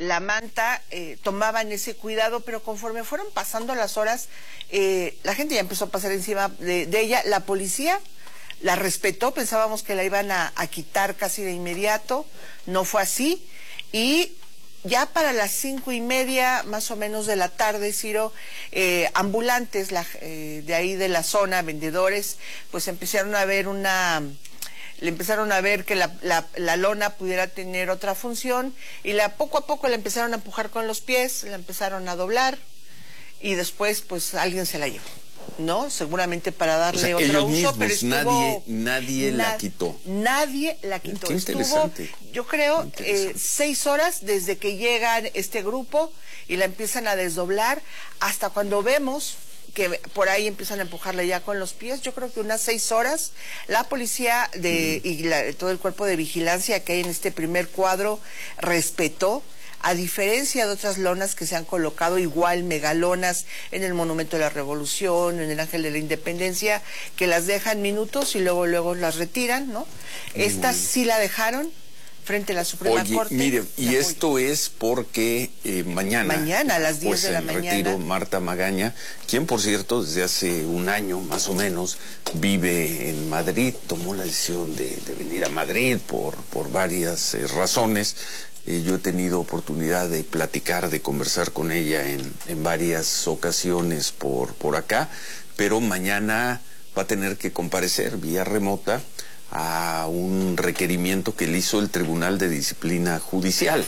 la manta, tomaban ese cuidado, pero conforme fueron pasando las horas, la gente ya empezó a pasar encima de ella. La policía la respetó, pensábamos que la iban a quitar casi de inmediato, no fue así, y ya para las 5:30 más o menos de la tarde, Ciro, ambulantes de ahí de la zona, vendedores, pues empezaron a ver le empezaron a ver que la lona pudiera tener otra función, y poco a poco la empezaron a empujar con los pies, la empezaron a doblar, y después pues alguien se la llevó, ¿no? Seguramente para darle otro uso, pero nadie la quitó. Nadie la quitó. Qué interesante. Yo creo, 6 horas desde que llegan este grupo y la empiezan a desdoblar, hasta cuando vemos que por ahí empiezan a empujarla ya con los pies. Yo creo que unas 6 horas. La policía y todo el cuerpo de vigilancia que hay en este primer cuadro respetó, a diferencia de otras lonas que se han colocado, igual megalonas, en el Monumento de la Revolución, en el Ángel de la Independencia, que las dejan minutos y luego las retiran, ¿no? Estas sí la dejaron frente a la Suprema Corte. Mire, y esto es porque mañana a las 10 de la mañana, retiro Marta Magaña, quien por cierto desde hace un año más o menos vive en Madrid, tomó la decisión de venir a Madrid por varias razones. Yo he tenido oportunidad de platicar, de conversar con ella en varias ocasiones por acá, pero mañana va a tener que comparecer vía remota a un requerimiento que le hizo el Tribunal de Disciplina Judicial.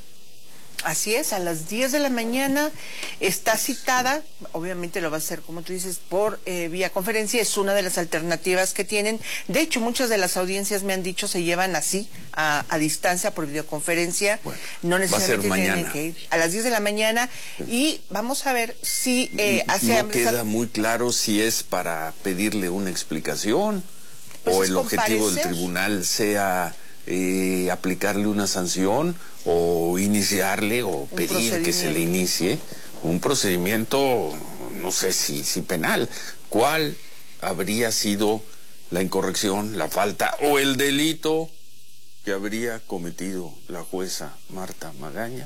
Así es, a las 10 de la mañana está citada, obviamente lo va a hacer, como tú dices, por vía conferencia, es una de las alternativas que tienen. De hecho, muchas de las audiencias me han dicho se llevan así, a distancia, por videoconferencia. Bueno, no necesariamente va a ser tienen mañana. que ir a las 10 de la mañana, y vamos a ver si no queda muy claro si es para pedirle una explicación, pues o el objetivo del tribunal sea aplicarle una sanción, o iniciarle o pedir que se le inicie un procedimiento, no sé si penal. ¿Cuál habría sido la incorrección, la falta o el delito que habría cometido la jueza Marta Magaña?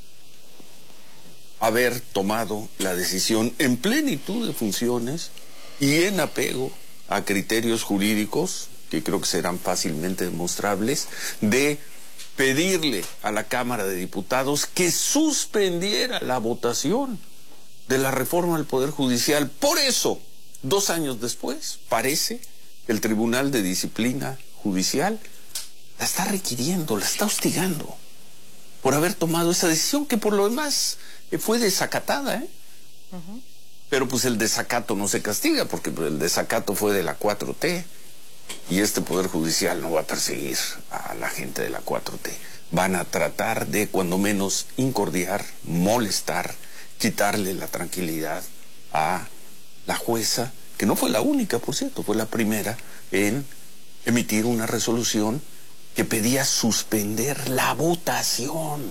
Haber tomado la decisión en plenitud de funciones y en apego a criterios jurídicos que creo que serán fácilmente demostrables, de pedirle a la Cámara de Diputados que suspendiera la votación de la reforma al Poder Judicial. Por eso, 2 años después, parece que el Tribunal de Disciplina Judicial la está requiriendo, la está hostigando por haber tomado esa decisión, que por lo demás fue desacatada, Pero pues el desacato no se castiga, porque el desacato fue de la 4T. Y este Poder Judicial no va a perseguir a la gente de la 4T. Van a tratar de, cuando menos, incordiar, molestar, quitarle la tranquilidad a la jueza, que no fue la única, por cierto, fue la primera en emitir una resolución que pedía suspender la votación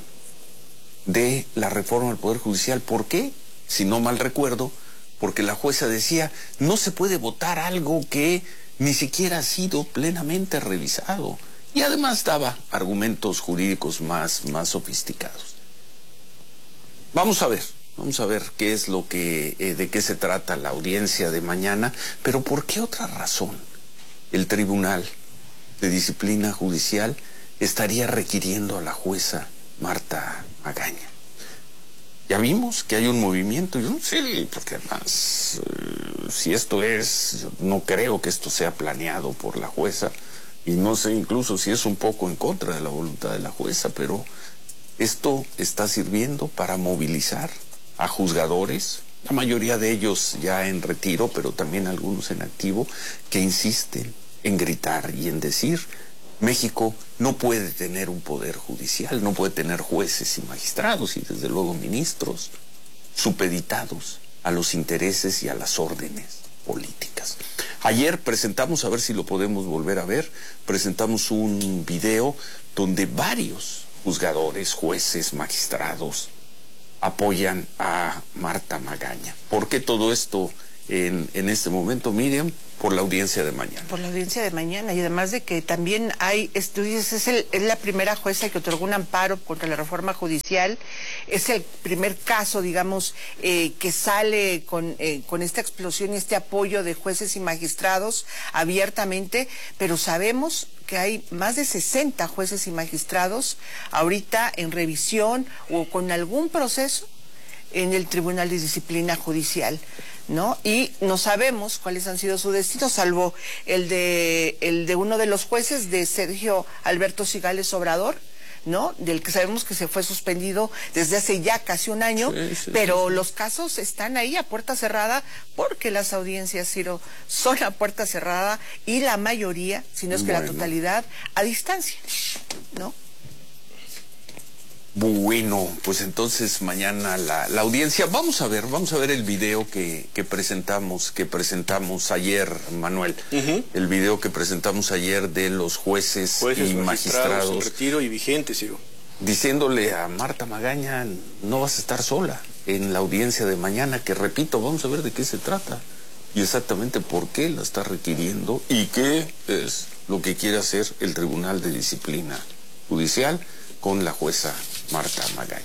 de la reforma del Poder Judicial. ¿Por qué? Si no mal recuerdo, porque la jueza decía, no se puede votar algo que ni siquiera ha sido plenamente revisado. Y además daba argumentos jurídicos más sofisticados. Vamos a ver qué es lo que, de qué se trata la audiencia de mañana, pero ¿por qué otra razón el Tribunal de Disciplina Judicial estaría requiriendo a la jueza Marta Magaña? Ya vimos que hay un movimiento, yo no sé, porque además, si esto es, yo no creo que esto sea planeado por la jueza, y no sé incluso si es un poco en contra de la voluntad de la jueza, pero esto está sirviendo para movilizar a juzgadores, la mayoría de ellos ya en retiro, pero también algunos en activo, que insisten en gritar y en decir: México no puede tener un poder judicial, no puede tener jueces y magistrados y desde luego ministros supeditados a los intereses y a las órdenes políticas. Ayer presentamos, a ver si lo podemos volver a ver, presentamos un video donde varios juzgadores, jueces, magistrados apoyan a Marta Magaña. ¿Por qué todo esto en este momento, Miriam? por la audiencia de mañana. Por la audiencia de mañana, y además de que también hay, tú dices, es la primera jueza que otorgó un amparo contra la reforma judicial, es el primer caso, digamos, que sale con esta explosión y este apoyo de jueces y magistrados abiertamente, pero sabemos que hay más de 60 jueces y magistrados ahorita en revisión o con algún proceso en el Tribunal de Disciplina Judicial, ¿no? Y no sabemos cuáles han sido sus destinos, salvo el de uno de los jueces, de Sergio Alberto Cigales Obrador, ¿no? Del que sabemos que se fue suspendido desde hace ya casi un año, pero los casos están ahí a puerta cerrada porque las audiencias, Ciro, son a puerta cerrada y la mayoría, si no es que la totalidad, a distancia, ¿no? Bueno, pues entonces mañana la audiencia, vamos a ver el video que presentamos ayer, Manuel, el video que presentamos ayer de los jueces y magistrados en retiro y vigentes, Ciro, diciéndole a Marta Magaña, no vas a estar sola en la audiencia de mañana, que repito, vamos a ver de qué se trata y exactamente por qué la está requiriendo y qué es lo que quiere hacer el Tribunal de Disciplina Judicial con la jueza Marta Magaña.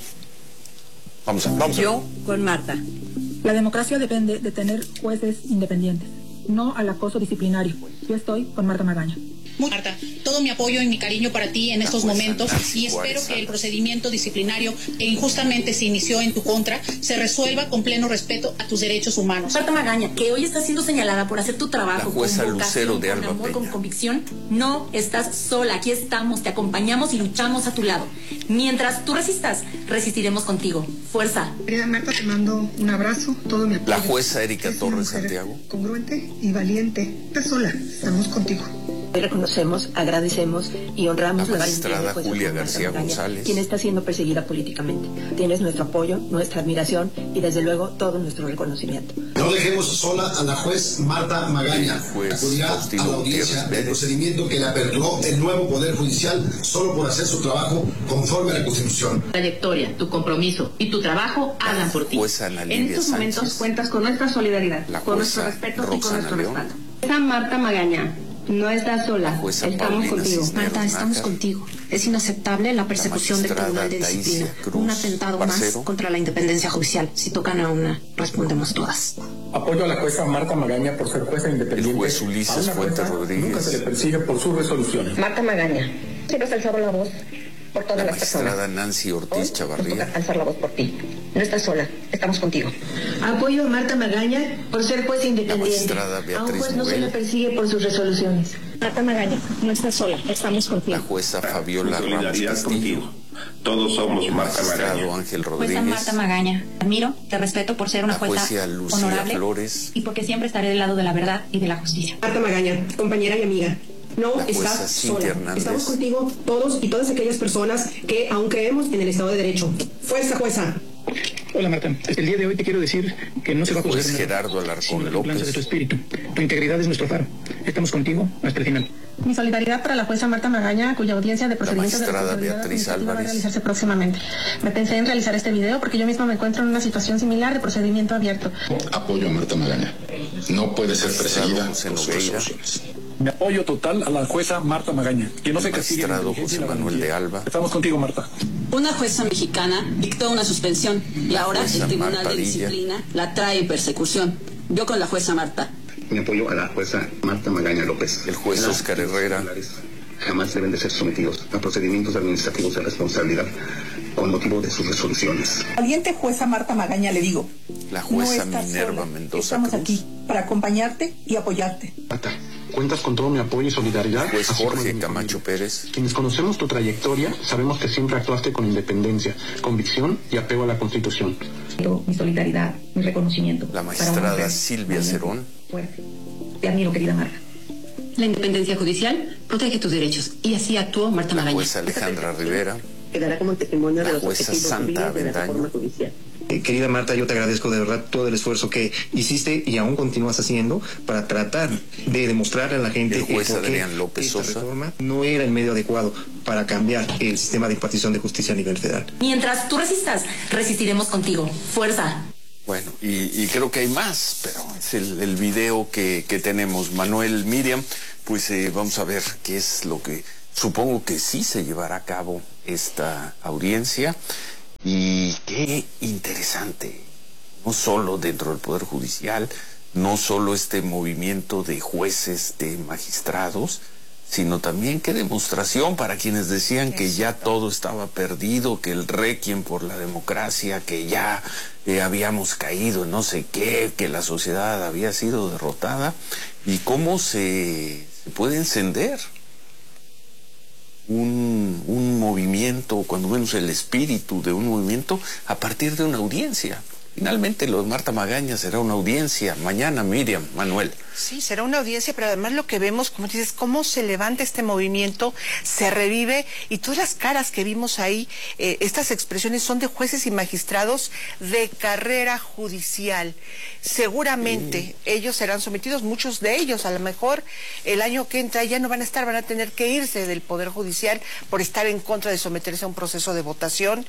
Vamos a ver. Yo con Marta. La democracia depende de tener jueces independientes, no al acoso disciplinario. Yo estoy con Marta Magaña. Marta, todo mi apoyo y mi cariño para ti en estos momentos y espero que el procedimiento disciplinario que injustamente se inició en tu contra se resuelva con pleno respeto a tus derechos humanos. Marta Magaña, que hoy está siendo señalada por hacer tu trabajo la jueza con vocación, Lucero de Alba con amor, Peña. con convicción, no estás sola. Aquí estamos, te acompañamos y luchamos a tu lado. Mientras tú resistas, resistiremos contigo. Fuerza. Querida Marta, te mando un abrazo, todo mi apoyo. La jueza Erika Es Torres una mujer Santiago. Congruente y valiente. Estás sola, estamos contigo. Reconocemos, agradecemos y honramos la la magistrada valentía de Julia Marta García Magaña, González, quien está siendo perseguida políticamente. Tienes nuestro apoyo, nuestra admiración y desde luego todo nuestro reconocimiento. No dejemos sola a la juez Marta Magaña. Acudirá a la audiencia del procedimiento que le aperturó el nuevo Poder Judicial solo por hacer su trabajo conforme a la Constitución. Tu trayectoria, tu compromiso y tu trabajo hablan por ti. En estos momentos cuentas con nuestra solidaridad, con nuestro respeto y con nuestro respaldo. Esa Marta Magaña no estás sola, estamos contigo. Marta, estamos contigo. Es inaceptable la persecución del Tribunal de Disciplina. Un atentado más contra la independencia judicial. Si tocan a una, respondemos todas. Apoyo a la jueza Marta Magaña por ser jueza independiente. El juez Ulises Fuentes Rodríguez. Nunca se le persigue por sus resoluciones. Marta Magaña, quiero alzar la voz por todas las personas. La magistrada Nancy Ortiz Chavarría. Alzar la voz por ti. No estás sola, estamos contigo. Apoyo a Marta Magaña por ser juez independiente. A un juez no se le persigue por sus resoluciones. Marta Magaña, no estás sola, estamos contigo. La jueza Fabiola Ramos Castillo. Todos somos Marta Magaña. Ángel Jueza Rodríguez. Marta Magaña, admiro, te respeto por ser una jueza honorable Flores. y porque siempre estaré del lado de la verdad y de la justicia. Marta Magaña, compañera y amiga, no estás sola. Estamos contigo todos y todas aquellas personas que aún creemos en el Estado de Derecho. Fuerza, jueza. Hola Marta, el día de hoy te quiero decir que no se va a juez Gerardo Alarcón López. de tu espíritu. Tu integridad es nuestro faro. Estamos contigo hasta el final. Mi solidaridad para la jueza Marta Magaña, cuya audiencia de procedimientos de magistrada responsabilidad Beatriz administrativa va a Álvarez. realizarse próximamente. Me pensé en realizar este video porque yo misma me encuentro en una situación similar de procedimiento abierto. Apoyo a Marta Magaña. No puede ser perseguida por sus resoluciones. Mi apoyo total a la jueza Marta Magaña. Que no se castigue. Magistrado José Manuel de Alba. Estamos contigo, Marta. Una jueza mexicana dictó una suspensión y ahora jueza el Tribunal Mar de Padilla. Disciplina la trae en persecución. Yo con la jueza Marta. Mi apoyo a la jueza Marta Magaña López. El juez Óscar Herrera. Jamás deben de ser sometidos a procedimientos administrativos de responsabilidad con motivo de sus resoluciones. Valiente jueza Marta Magaña, le digo. La jueza Minerva Mendoza Estamos Cruz. aquí para acompañarte y apoyarte. Marta, cuentas con todo mi apoyo y solidaridad. El juez así como Jorge de mi Camacho familia. Pérez. Quienes conocemos tu trayectoria, sabemos que siempre actuaste con independencia, convicción y apego a la Constitución. Mi solidaridad, mi reconocimiento. La magistrada Silvia Cerón. Fuerte. Te admiro, querida Marta. La independencia judicial protege tus derechos y así actuó Marta La Magaña. jueza Alejandra Rivera. Quedará como testimonio La de los jueza objetivos Santa cumplidos de la Avendaño. reforma judicial. Querida Marta, yo te agradezco de verdad todo el esfuerzo que hiciste y aún continúas haciendo para tratar de demostrarle a la gente El juez por qué Adrián López esta Sosa. reforma no era el medio adecuado para cambiar el sistema de impartición de justicia a nivel federal. Mientras tú resistas, resistiremos contigo. Fuerza. Bueno, y creo que hay más, pero es el video que tenemos. Manuel, Miriam, pues vamos a ver qué es lo que... Supongo que sí se llevará a cabo esta audiencia, y qué interesante, no solo dentro del Poder Judicial, no solo este movimiento de jueces, de magistrados, sino también qué demostración para quienes decían que ya todo estaba perdido, que el requiem por la democracia, que ya habíamos caído en no sé qué, que la sociedad había sido derrotada, y cómo se puede encender un movimiento, cuando menos el espíritu de un movimiento, a partir de una audiencia. Finalmente lo de Marta Magaña será una audiencia mañana, Miriam, Manuel. Sí, será una audiencia, pero además lo que vemos, como dices, cómo se levanta este movimiento, se revive, y todas las caras que vimos ahí, estas expresiones son de jueces y magistrados de carrera judicial. Seguramente ellos serán sometidos, muchos de ellos, a lo mejor el año que entra ya no van a estar, van a tener que irse del Poder Judicial por estar en contra de someterse a un proceso de votación.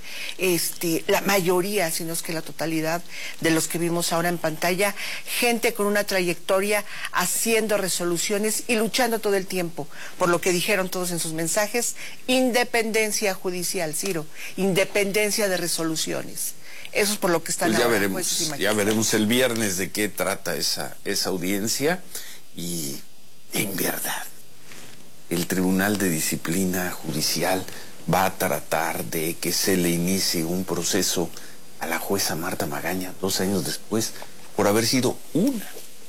La mayoría, si no es que la totalidad de los que vimos ahora en pantalla, gente con una trayectoria haciendo resoluciones y luchando todo el tiempo por lo que dijeron todos en sus mensajes: independencia judicial, Ciro, independencia de resoluciones. Eso es por lo que están pues ya veremos el viernes de qué trata esa audiencia. Y en verdad, el Tribunal de Disciplina Judicial va a tratar de que se le inicie un proceso a la jueza Marta Magaña 2 años después, por haber sido una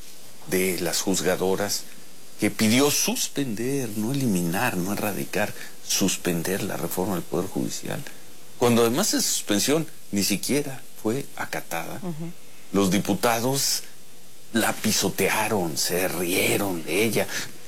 de las juzgadoras que pidió suspender, no eliminar, no erradicar, suspender la reforma del Poder Judicial, cuando además esa suspensión ni siquiera fue acatada. Los diputados la pisotearon, se rieron de ella,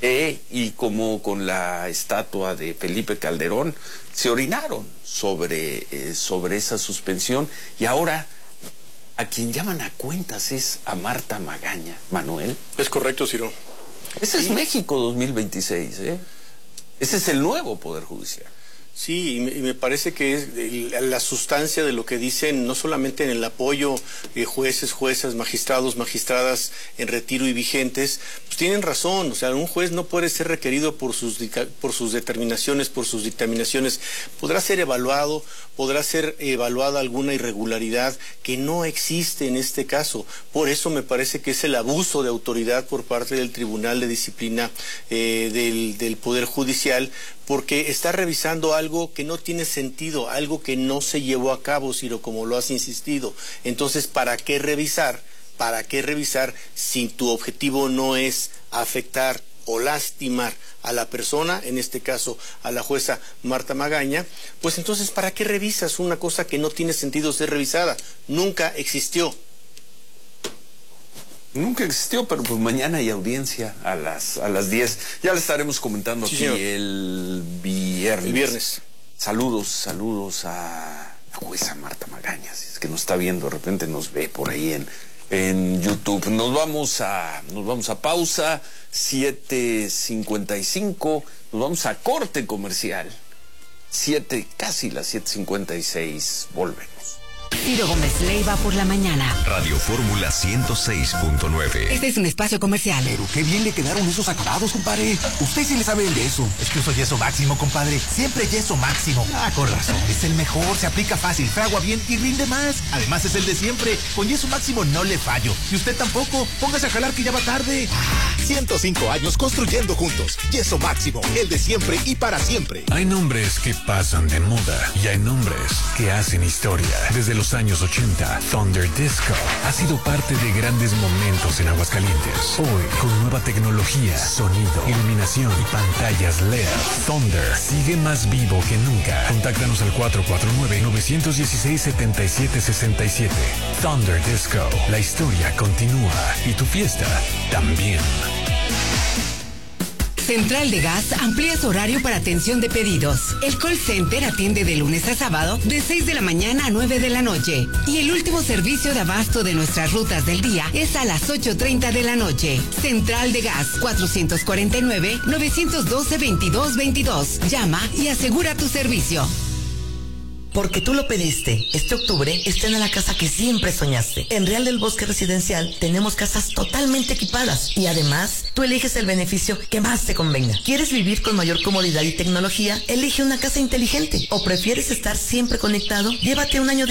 y como con la estatua de Felipe Calderón, se orinaron sobre esa suspensión, y ahora a quien llaman a cuentas es a Marta Magaña. Manuel. Es correcto, Ciro. Ese es México 2026, ¿eh? Ese es el nuevo Poder Judicial. Sí, y me parece que es la sustancia de lo que dicen, no solamente en el apoyo jueces, juezas, magistrados, magistradas en retiro y vigentes, pues tienen razón. O sea, un juez no puede ser requerido por sus determinaciones, por sus dictaminaciones. Podrá ser evaluado, podrá ser evaluada alguna irregularidad que no existe en este caso. Por eso me parece que es el abuso de autoridad por parte del Tribunal de Disciplina del Poder Judicial, porque está revisando algo que no tiene sentido, algo que no se llevó a cabo, Ciro, como lo has insistido. Entonces, ¿para qué revisar? ¿Para qué revisar si tu objetivo no es afectar o lastimar a la persona, en este caso a la jueza Marta Magaña? Pues entonces, ¿para qué revisas una cosa que no tiene sentido ser revisada? Nunca existió. Nunca existió, pero pues mañana hay audiencia a las 10. Ya le estaremos comentando aquí el viernes. El viernes. Saludos a la jueza Marta Magaña. Si es que nos está viendo, de repente nos ve por ahí en YouTube. Nos vamos a pausa, 7:55. Nos vamos a corte comercial. Casi las 7:56. Volvemos. Ciro Gómez Leiva por la mañana. Radio Fórmula 106.9. Este es un espacio comercial. Pero qué bien le quedaron esos acabados, compadre. Usted sí le sabe el yeso. Es que uso Yeso Máximo, compadre. Siempre Yeso Máximo. Ah, con razón. Es el mejor, se aplica fácil, fragua bien y rinde más. Además es el de siempre. Con Yeso Máximo no le fallo. Y usted tampoco. Póngase a jalar que ya va tarde. 105 años construyendo juntos. Yeso Máximo, el de siempre y para siempre. Hay nombres que pasan de moda y hay nombres que hacen historia. Desde los años 80, Thunder Disco ha sido parte de grandes momentos en Aguascalientes. Hoy, con nueva tecnología, sonido, iluminación y pantallas LED, Thunder sigue más vivo que nunca. Contáctanos al 449-916-7767. Thunder Disco. La historia continúa y tu fiesta también. Central de Gas amplía su horario para atención de pedidos. El call center atiende de lunes a sábado de 6 de la mañana a 9 de la noche. Y el último servicio de abasto de nuestras rutas del día es a las 8:30 de la noche. Central de Gas, 449-912-2222. Llama y asegura tu servicio. Porque tú lo pediste. Este octubre estrena la casa que siempre soñaste. En Real del Bosque Residencial tenemos casas totalmente equipadas y además tú eliges el beneficio que más te convenga. ¿Quieres vivir con mayor comodidad y tecnología? Elige una casa inteligente. ¿O prefieres estar siempre conectado? Llévate un año de